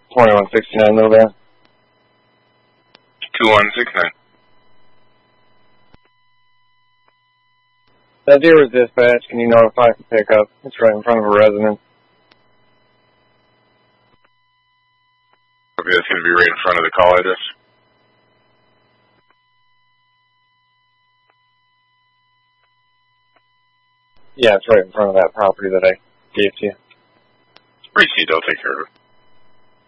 2169 Little Bear. 2169. That deer was dispatched. Can you notify for pickup? It's right in front of a residence. Okay, that's going to be right in front of the call address. Yeah, it's right in front of that property that I gave to you. Receipt, I'll take care of it.